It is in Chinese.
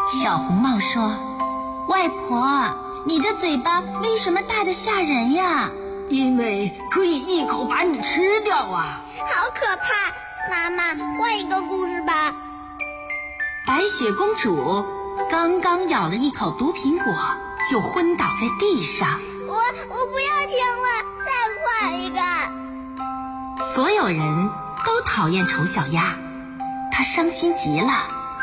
小红帽说：“外婆，你的嘴巴为什么大得吓人呀？” 因为可以一口把你吃掉啊！ 好可怕！妈妈，换一个故事吧。 白雪公主刚刚咬了一口毒苹果，就昏倒在地上。 我不要听了，再换一个。 所有人都讨厌丑小鸭，她伤心极了。